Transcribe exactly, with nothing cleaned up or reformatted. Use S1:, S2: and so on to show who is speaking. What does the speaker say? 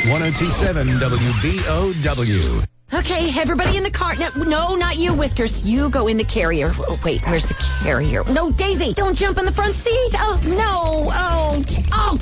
S1: one oh two seven W B O W.
S2: Okay, everybody in the car. No, no, not you, Whiskers. You go in the carrier. Oh, wait, where's the carrier? No, Daisy, don't jump in the front seat. Oh, no. Oh, oh.